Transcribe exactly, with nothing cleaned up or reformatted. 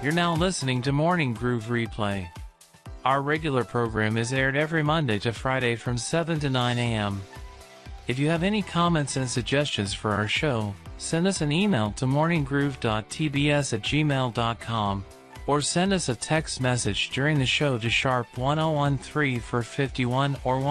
You're now listening to Morning Groove Replay. Our regular program is aired every Monday to Friday from seven to nine a m If you have any comments and suggestions for our show, send us an email to morning groove dot t b s at gmail dot com or send us a text message during the show to sharp one oh one three for fifty-one or